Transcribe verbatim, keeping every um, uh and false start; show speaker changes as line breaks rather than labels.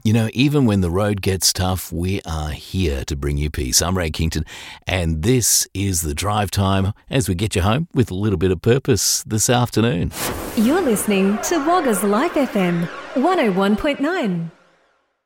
You know, even when the road gets tough, we are here to bring you peace. I'm Ray Kington, and this is the drive time as we get you home with a little bit of purpose this afternoon.
You're listening to Wagga's Life F M one oh one point nine.